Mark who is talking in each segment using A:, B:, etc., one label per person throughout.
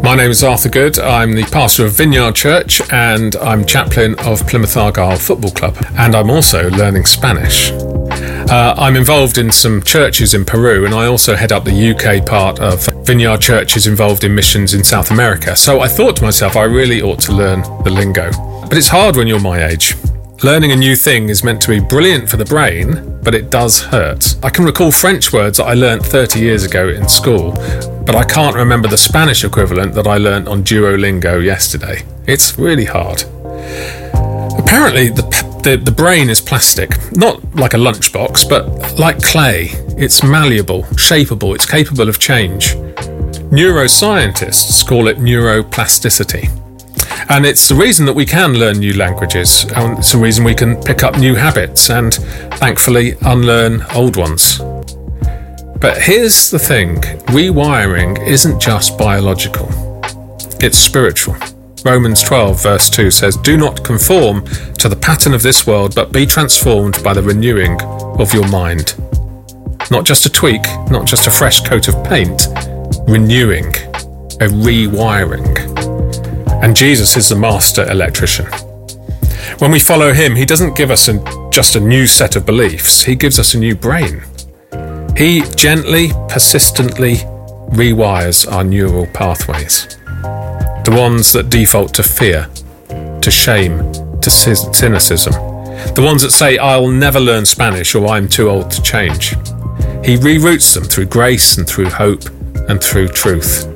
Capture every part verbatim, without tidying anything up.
A: My name is Arthur Good. I'm the pastor of Vineyard Church and I'm chaplain of Plymouth Argyle Football Club. And I'm also learning Spanish. Uh, I'm involved in some churches in Peru, and I also head up the U K part of Vineyard Churches involved in missions in South America. So I thought to myself, I really ought to learn the lingo. But it's hard when you're my age. Learning a new thing is meant to be brilliant for the brain, but it does hurt. I can recall French words that I learnt thirty years ago in school, but I can't remember the Spanish equivalent that I learnt on Duolingo yesterday. It's really hard. Apparently, the, the, the brain is plastic, not like a lunchbox, but like clay. It's malleable, shapeable, it's capable of change. Neuroscientists call it neuroplasticity. And it's the reason that we can learn new languages, and it's the reason we can pick up new habits and, thankfully, unlearn old ones. But here's the thing, rewiring isn't just biological, it's spiritual. Romans twelve verse two says, "Do not conform to the pattern of this world, but be transformed by the renewing of your mind." Not just a tweak, not just a fresh coat of paint, renewing, a rewiring. And Jesus is the master electrician. When we follow him, he doesn't give us a, just a new set of beliefs, he gives us a new brain. He gently, persistently rewires our neural pathways. The ones that default to fear, to shame, to cynicism. The ones that say, "I'll never learn Spanish," or "I'm too old to change." He reroutes them through grace and through hope and through truth.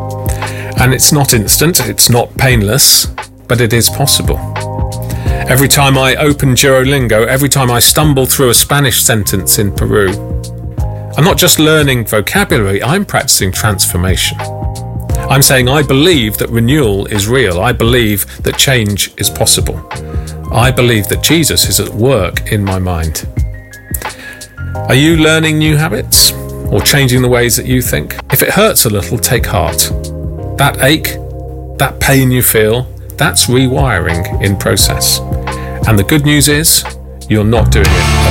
A: And it's not instant, it's not painless, but it is possible. Every time I open Duolingo, every time I stumble through a Spanish sentence in Peru, I'm not just learning vocabulary, I'm practicing transformation. I'm saying I believe that renewal is real. I believe that change is possible. I believe that Jesus is at work in my mind. Are you learning new habits or changing the ways that you think? If it hurts a little, take heart. That ache, that pain you feel, that's rewiring in process. And the good news is, you're not doing it